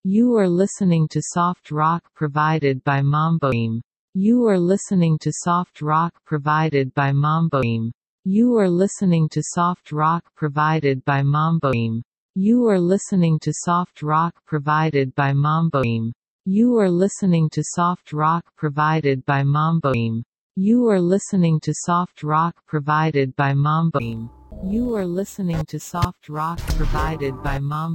You are listening to soft rock provided by Mamboim. You are listening to soft rock provided by Mamboim. You are listening to soft rock provided by Mamboim. You are listening to soft rock provided by Mamboim. You are listening to soft rock provided by Mamboim. You are listening to soft rock provided by Mamboim. You are listening to soft rock provided by Mamboim.